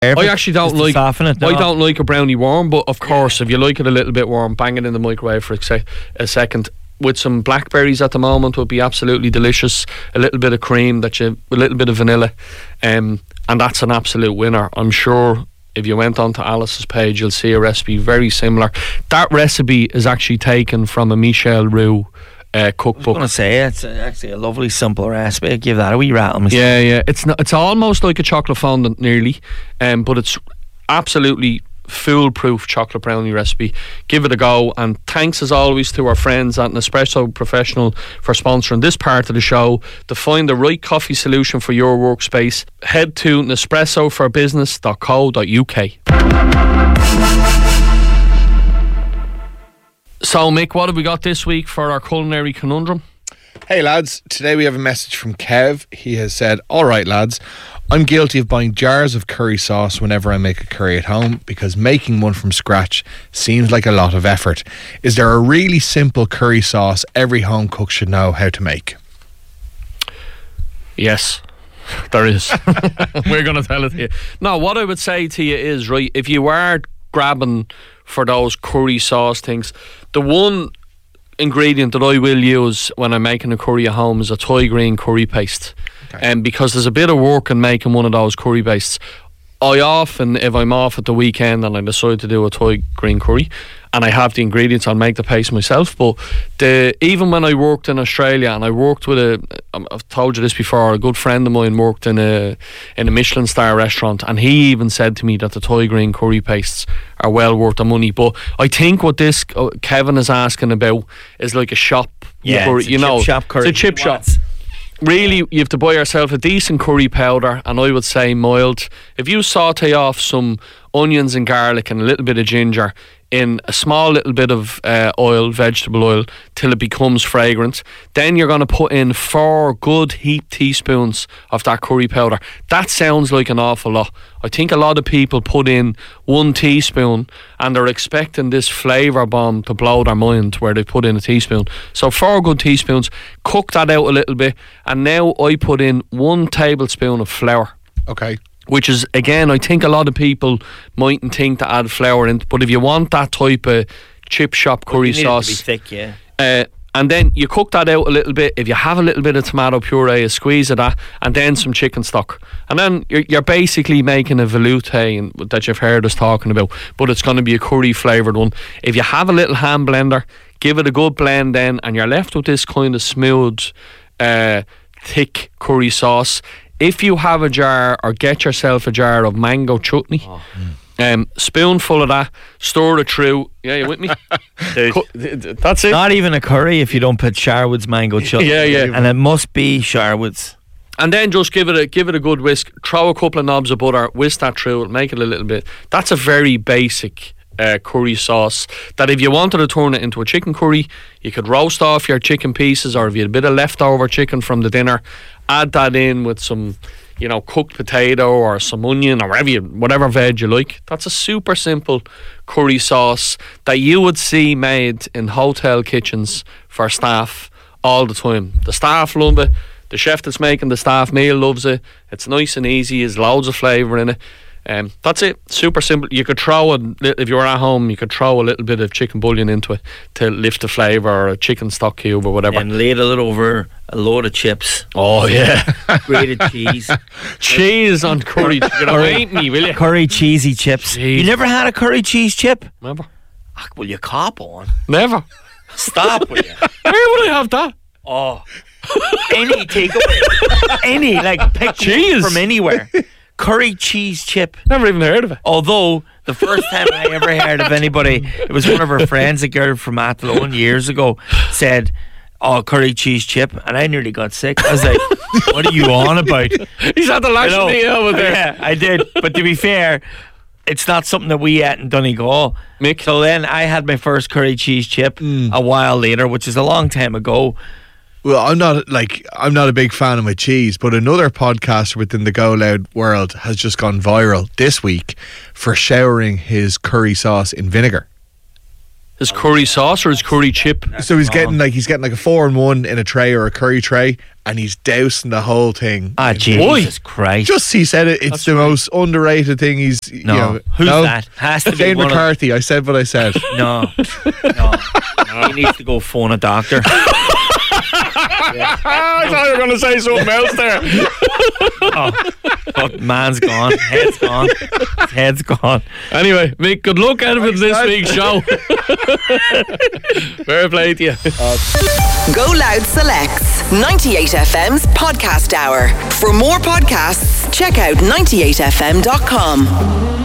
I actually don't like. Soften it. No. I don't like a brownie warm, but of course, if you like it a little bit warm, bang it in the microwave for a second. With some blackberries at the moment would be absolutely delicious. A little bit of cream, a little bit of vanilla, and that's an absolute winner. I'm sure if you went onto Alice's page, you'll see a recipe very similar. That recipe is actually taken from a Michel Roux cookbook. I was going to say it's actually a lovely simple recipe. I'd give that a wee rattle myself. Yeah. It's almost like a chocolate fondant nearly, but it's absolutely foolproof chocolate brownie recipe. Give it a go, and thanks as always to our friends at Nespresso Professional for sponsoring this part of the show. To find the right coffee solution for your workspace, head to nespressoforbusiness.co.uk. So Mick, what have we got this week for our culinary conundrum? Hey lads, today we have a message from Kev. He has said, alright lads, I'm guilty of buying jars of curry sauce whenever I make a curry at home because making one from scratch seems like a lot of effort. Is there a really simple curry sauce every home cook should know how to make? Yes, there is. We're going to tell it to you. No, what I would say to you is, right, if you are grabbing for those curry sauce things, the one ingredient that I will use when I'm making a curry at home is a Thai green curry paste. And because there's a bit of work in making one of those curry pastes, I often, if I'm off at the weekend and I decide to do a Thai green curry and I have the ingredients, I'll make the paste myself. But even when I worked in Australia, and I worked with I've told you this before, a good friend of mine worked in a Michelin star restaurant, and he even said to me that the Thai green curry pastes are well worth the money. But I think what this Kevin is asking about is like a shop curry, shop curry. It's a chip shop. Really, you have to buy yourself a decent curry powder, and I would say mild. If you saute off some onions and garlic and a little bit of ginger in a small little bit of oil, vegetable oil, till it becomes fragrant, then you're going to put in 4 good heaped teaspoons of that curry powder. That sounds like an awful lot. I think a lot of people put in 1 teaspoon and they're expecting this flavour bomb to blow their mind where they put in a teaspoon. So 4 good teaspoons, cook that out a little bit, and now I put in 1 tablespoon of flour. Okay. Which is, again, I think a lot of people mightn't think to add flour in, but if you want that type of chip shop curry sauce, it to be thick, yeah. And then you cook that out a little bit. If you have a little bit of tomato puree, a squeeze of that, and then some chicken stock, and then you're basically making a velouté that you've heard us talking about, but it's going to be a curry flavoured one. If you have a little hand blender, give it a good blend then, and you're left with this kind of smooth, thick curry sauce. If you have a jar, or get yourself a jar of mango chutney, spoonful of that, stir it through. Yeah, you with me? That's it. Not even a curry if you don't put Sharwood's mango chutney. Yeah. And it must be Sharwood's. And then just give it a good whisk. Throw a couple of knobs of butter, whisk that through, make it a little bit. That's a very basic curry sauce that if you wanted to turn it into a chicken curry, you could roast off your chicken pieces, or if you had a bit of leftover chicken from the dinner, add that in with some cooked potato or some onion or whatever veg you like. That's a super simple curry sauce that you would see made in hotel kitchens for staff all the time. The staff love it. The chef that's making the staff meal loves it. It's nice and easy. There's loads of flavour in it. That's it. Super simple. You could throw if you were at home, you could throw a little bit of chicken bouillon into it to lift the flavour, or a chicken stock cube or whatever, and ladle it over a load of chips. Oh yeah. Grated cheese on curry. You're gonna hate me, will you? Curry cheesy chips. Jeez. You never had a curry cheese chip? Never. Well, you cop on. Never. Stop with you. Where would I have that? Oh, any takeaway, any pick cheese from anywhere. Curry cheese chip. Never even heard of it. Although the first time I ever heard of anybody, it was one of our friends, a girl from Athlone years ago, said, "Oh, curry cheese chip," and I nearly got sick. I was like, "What are you on about?" He's had the lash me over there. Yeah, I did. But to be fair, it's not something that we ate in Donegal. Mick. So then I had my first curry cheese chip a while later, which is a long time ago. Well, I'm not a big fan of my cheese, but another podcaster within the Go Loud world has just gone viral this week for showering his curry sauce in vinegar. His curry sauce or his curry chip? So he's getting like a 4-in-1 in a tray or a curry tray, and he's dousing the whole thing. Ah, Jesus Christ. Just he said it. It's the most underrated thing. He's Who's that? Has to be Shane one of- McCarthy. I said what I said. No. He needs to go phone a doctor. I thought you were going to say something else there. Fuck, man's gone. Head's gone. His head's gone. Anyway, Mick, good luck out of it this week's show. Fair play to you. Go Loud selects 98FM's podcast hour. For more podcasts, check out 98fm.com.